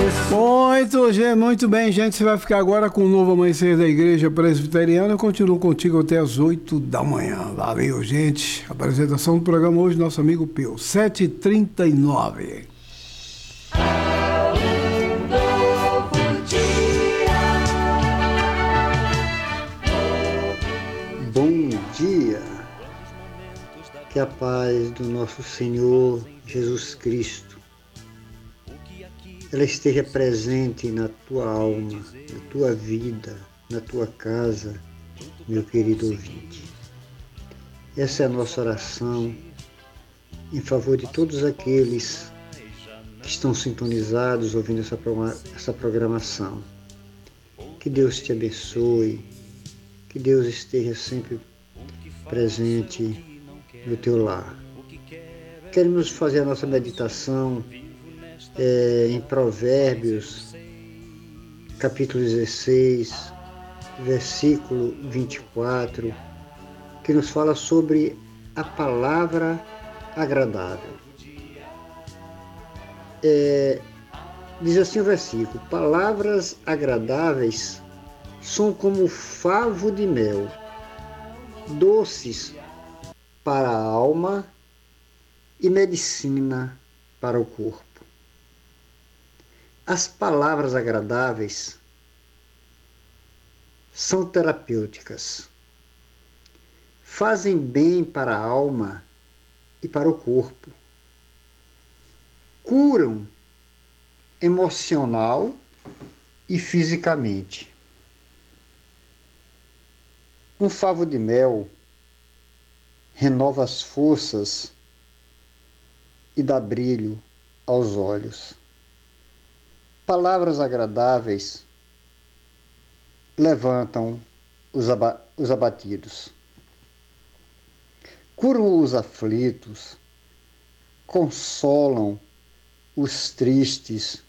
Muito bem, gente. Você vai ficar agora com o Novo Amanhecer da Igreja Presbiteriana. Eu continuo contigo até as 8 da manhã. Valeu, gente. Apresentação do programa hoje, nosso amigo Pio. 7h39. Bom dia. Que a paz do nosso Senhor Jesus Cristo ela esteja presente na tua alma, na tua vida, na tua casa, meu querido ouvinte. Essa é a nossa oração em favor de todos aqueles que estão sintonizados ouvindo essa programação. Que Deus te abençoe, que Deus esteja sempre presente no teu lar. Queremos fazer a nossa meditação em Provérbios, capítulo 16, versículo 24, que nos fala sobre a palavra agradável. Diz assim o versículo: palavras agradáveis são como favo de mel, doces para a alma e medicina para o corpo. As palavras agradáveis são terapêuticas, fazem bem para a alma e para o corpo, curam emocional e fisicamente. Um favo de mel renova as forças e dá brilho aos olhos. Palavras agradáveis levantam os abatidos, curam os aflitos, consolam os tristes